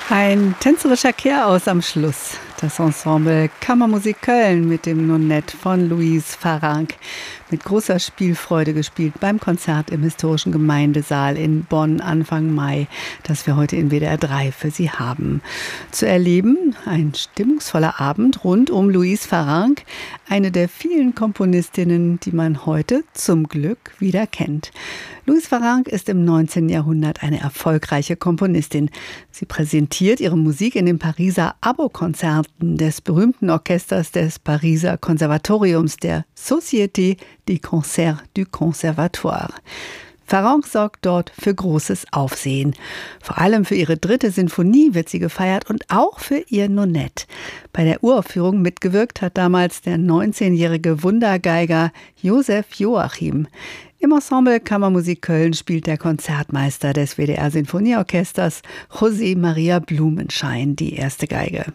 Ein tänzerischer Kehraus am Schluss. Das Ensemble Kammermusik Köln mit dem Nonett von Louise Farrenc. Mit großer Spielfreude gespielt beim Konzert im Historischen Gemeindesaal in Bonn Anfang Mai, das wir heute in WDR 3 für Sie haben. Zu erleben ein stimmungsvoller Abend rund um Louise Farrenc, eine der vielen Komponistinnen, die man heute zum Glück wieder kennt. Louise Farrenc ist im 19. Jahrhundert eine erfolgreiche Komponistin. Sie präsentiert ihre Musik in den Pariser Abo-Konzerten des berühmten Orchesters des Pariser Konservatoriums, der Société des Concerts du Conservatoire. Farrenc sorgt dort für großes Aufsehen. Vor allem für ihre 3. Sinfonie wird sie gefeiert und auch für ihr Nonett. Bei der Uraufführung mitgewirkt hat damals der 19-jährige Wundergeiger Josef Joachim. Im Ensemble Kammermusik Köln spielt der Konzertmeister des WDR-Sinfonieorchesters José Maria Blumenschein die erste Geige.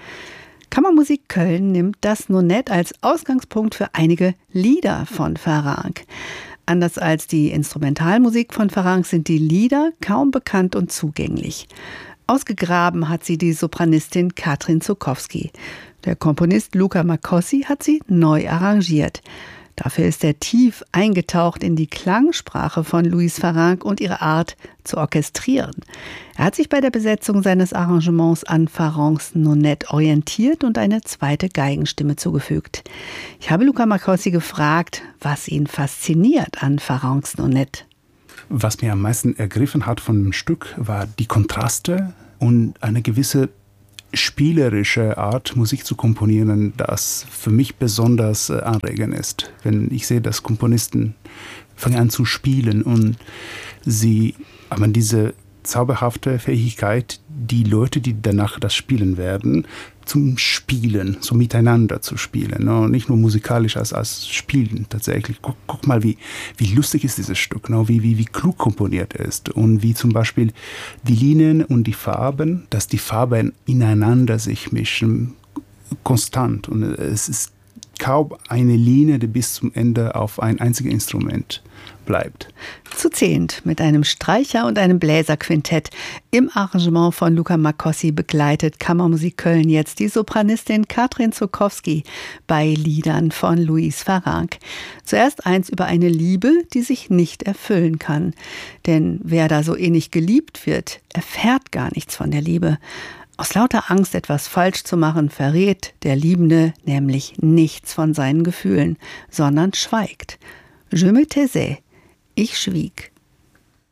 Kammermusik Köln nimmt das Nonett als Ausgangspunkt für einige Lieder von Farrenc. Anders als die Instrumentalmusik von Farrenc sind die Lieder kaum bekannt und zugänglich. Ausgegraben hat sie die Sopranistin Katrin Żukowski. Der Komponist Luca Makossi hat sie neu arrangiert. Dafür ist er tief eingetaucht in die Klangsprache von Louise Farrenc und ihre Art zu orchestrieren. Er hat sich bei der Besetzung seines Arrangements an Farrencs Nonett orientiert und eine zweite Geigenstimme zugefügt. Ich habe Luca Makossi gefragt, was ihn fasziniert an Farrencs Nonett. Was mir am meisten ergriffen hat von dem Stück, war die Kontraste und eine gewisse spielerische Art, Musik zu komponieren, das für mich besonders anregend ist. Wenn ich sehe, dass Komponisten fangen an zu spielen und sie haben diese zauberhafte Fähigkeit, die Leute, die danach das spielen werden, zum Spielen, so miteinander zu spielen. Ne? Nicht nur musikalisch als Spielen tatsächlich. Guck mal, wie lustig ist dieses Stück, ne? wie klug komponiert ist und wie zum Beispiel die Linien und die Farben, dass die Farben ineinander sich mischen, konstant. Und es ist kaum eine Linie, die bis zum Ende auf ein einziges Instrument bleibt. Zu 10 mit einem Streicher- und einem Bläserquintett. Im Arrangement von Luca Makossi begleitet Kammermusik Köln jetzt die Sopranistin Katrin Żukowski bei Liedern von Louise Farrenc. Zuerst eins über eine Liebe, die sich nicht erfüllen kann. Denn wer da so innig geliebt wird, erfährt gar nichts von der Liebe. Aus lauter Angst, etwas falsch zu machen, verrät der Liebende nämlich nichts von seinen Gefühlen, sondern schweigt. Je me taisais. Ich schwieg.